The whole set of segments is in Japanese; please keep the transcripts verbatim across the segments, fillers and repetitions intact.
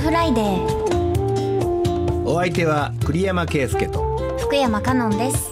フライデー。 お相手は栗山圭介と福山香音です。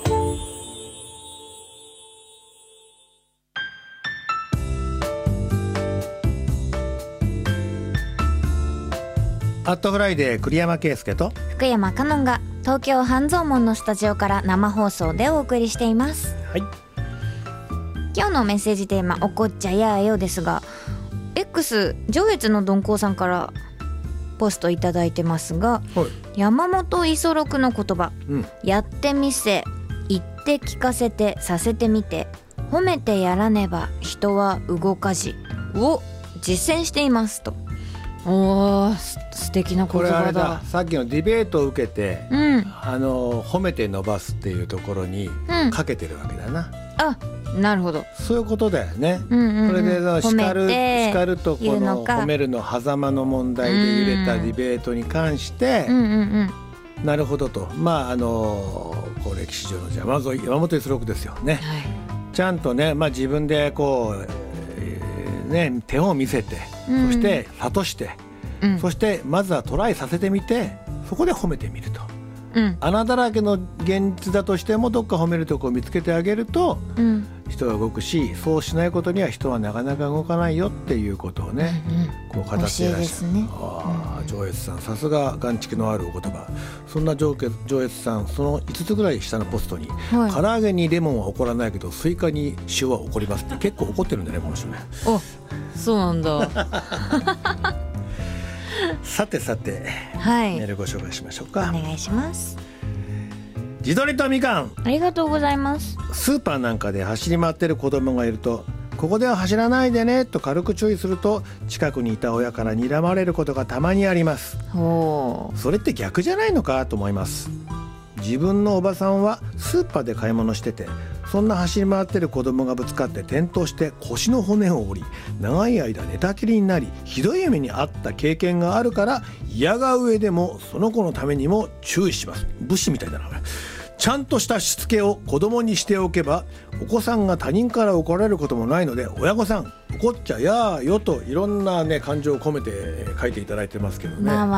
アットフライデー栗山圭介と福山香音が東京半蔵門のスタジオから生放送でお送りしています。 はい。 今日のメッセージテーマ、おこっちゃやーよですが、 X 上越の鈍行さんからポストいただいてますが、 はい、 山本五十六の言葉、 うん、 やってみせ、言って聞かせて、させてみて、褒めてやらねば人は動かじを実践していますと。おー、す素敵な言これあ葉だ。 れだ、さっきのディベートを受けて、 うん、 あの褒めて伸ばすっていうところにかけてるわけだな、 うん、あ、なるほど、 そういうことだよね、 うんうんうん、 それで叱る、叱るとこの褒褒めるの狭間の問題で揺れたディベートに関して、 うんうんうん、 なるほどと、まああのこう歴史上のじゃまず山本五十六ですよね、はい、ちゃんとね、まあ、自分でこう、えーね、手を見せて、うん、そして諭して、うん、そしてまずはトライさせてみて、そこで褒めてみると、うん、穴だらけの現実だとしてもどっか褒めるとこを見つけてあげると、うん、人が動くし、そうしないことには人はなかなか動かないよっていうことをね、うんうん、こう語っていらっしゃる、ね、あ、うん、上越さんさすが眼蓄のあるお言葉。そんな上越さん、そのいつつぐらい下のポストに、はい、唐揚げにレモンは起こらないけどスイカに塩は起こりますって結構怒ってるんだね、この人ね。 あ、そうなんださてさて、はい、メールご紹介しましょうか。 お願いします。 地鶏とみかん、 ありがとうございます。 スーパーなんかで走り回ってる子供がいると、ここでは走らないでねと軽く注意すると、近くにいた親から睨まれることがたまにあります。ほう、それって逆じゃないのかと思います。自分のおばさんはスーパーで買い物してて、そんな走り回ってる子供がぶつかって転倒して腰の骨を折り、長い間寝たきりになり、ひどい目に遭った経験があるから、嫌が上でもその子のためにも注意します。武士みたいだな。ちゃんとしたしつけを子供にしておけば、お子さんが他人から怒られることもないので、親御さん怒っちゃやーよといろんなね感情を込めて書いていただいてますけどね。まあ